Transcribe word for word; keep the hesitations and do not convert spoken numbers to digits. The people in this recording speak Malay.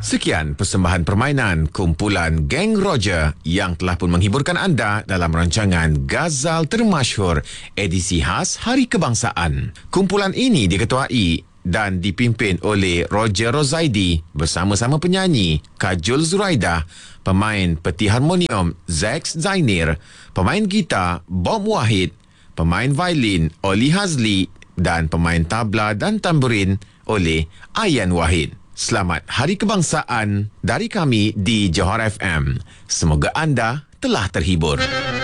Sekian persembahan permainan kumpulan Geng Roger yang telah pun menghiburkan anda dalam rancangan Ghazal Termasyhur edisi khas Hari Kebangsaan. Kumpulan ini diketuai dan dipimpin oleh Roger Rozaidi bersama-sama penyanyi Kajol Zuraidah, pemain peti harmonium Zax Zainir, pemain gitar Bob Wahid, pemain violin Oli Hazli dan pemain tabla dan tamburin oleh Ayan Wahid. Selamat Hari Kebangsaan dari kami di Johor F M. Semoga anda telah terhibur.